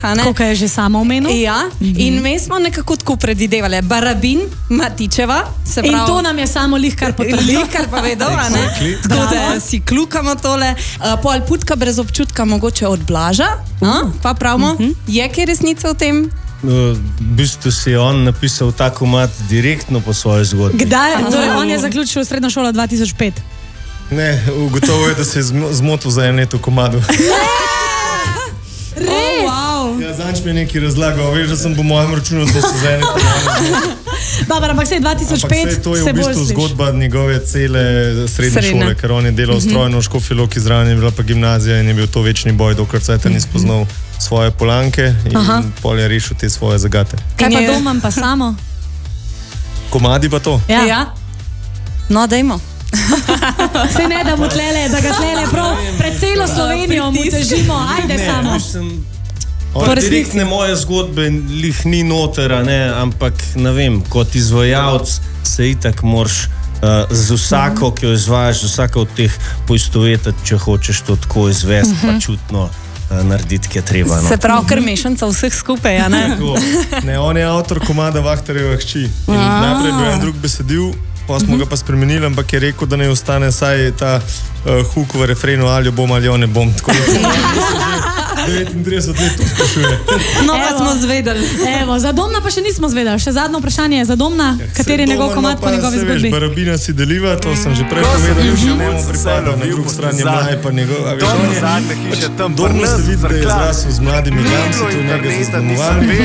Koliko je že samo omenil? Ja, in mi smo nekako tako predvidevali. Barabin, Matičeva, se pravi. In to nam je samo lihkar potrdil. Lihkar povedal, ne? Tako da si klukamo tole. Pol Putka brez občutka mogoče od Blaža, pa pravimo, je kaj resnice v tem? V bistvu si je on napisal ta komad direktno po svoji zgodbi. Kdaj? On je zaključil srednjo šolo 2005. Ne, ugotovo je, da se je zmotil za eno leto komadu. Res? Ja, zanč mi je nekaj razlagal, veš, da sem po mojem računu, da se za eno komadu. Dobar, ampak se je 2005 to je v bistvu zgodba njegove cele srednje šole, ker on je delal strojno v Škofji Loki, zraven je bila pa gimnazija in je bil to večni boj, dokler cajta ni spoznal svoje Polanke in pol je rešil te svoje zagate. Kaj pa doma pa samo? Komadi pa to? Ja. No, dajmo. Se ne da mu tlele, da ga tlele prav pred celo Slovenijo mu težimo, ajde samo. Direktne moje zgodbe lih ni notera, ampak ne vem, kot izvajalec se itak moraš z vsako, ki jo izvajaš, z vsako od teh poistovetiti, če hočeš to tako izvesti, pa čutno narediti, ki je treba. Se pravi, kar mešanca vseh skupaj, a ne? Ne, on je avtor komada Vahtarjeva hči. In najprej bil en drug besedil, pa smo ga pa spremenili, ampak je rekel, da ne ostane saj ta huk v refrenu, ali jo bom ali jo ne bom. Tako da 39 let to sprašuje. No, pa smo zvedeli. Evo, za Domna pa še nismo zvedeli. Še zadnjo vprašanje je za Domna, kateri je njegov komad po njegovi zgodbi. Veš, Barabina si deliva, to sem že prej povedal, še njemu pripadal, na drugi strani Maj pa njegov. Domno se vidi, da je zrasel z mladimi gamci, tu njega zaznamovali.